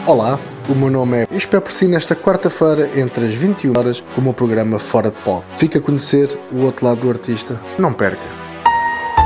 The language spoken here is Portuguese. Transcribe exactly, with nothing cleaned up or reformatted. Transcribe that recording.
Olá, o meu nome é e espero por si nesta quarta-feira entre as vinte e uma horas com o meu programa Fora de Palco. Fica a conhecer o outro lado do artista. Não perca!